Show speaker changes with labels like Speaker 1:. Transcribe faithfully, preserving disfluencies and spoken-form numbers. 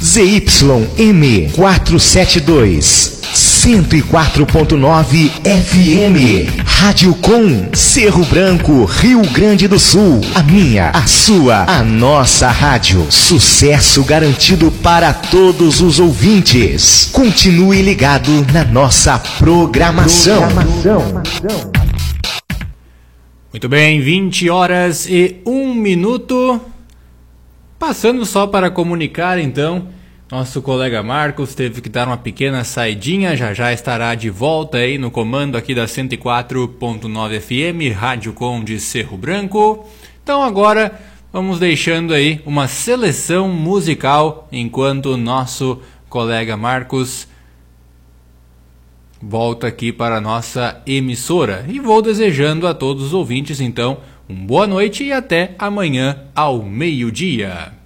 Speaker 1: Z Y M quatrocentos e setenta e dois, cento e quatro ponto nove F M. Rádio Com, Cerro Branco, Rio Grande do Sul. A minha, a sua, a nossa rádio. Sucesso garantido para todos os ouvintes. Continue ligado na nossa programação. programação.
Speaker 2: Muito bem, vinte horas e um minuto. Passando só para comunicar, então, nosso colega Marcos teve que dar uma pequena saidinha, já já estará de volta aí no comando aqui da cento e quatro ponto nove F M, Rádio Com de Cerro Branco. Então agora vamos deixando aí uma seleção musical enquanto o nosso colega Marcos volta aqui para a nossa emissora. E vou desejando a todos os ouvintes, então, uma boa noite e até amanhã ao meio-dia.